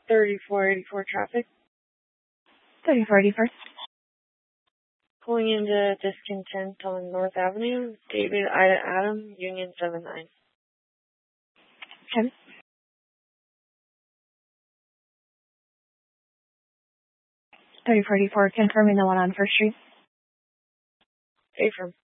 3484 traffic. 3484. Pulling into Discontent on North Avenue. David Ida Adam, Union 79. Okay. 3484, confirming the one on First Street. Affirm.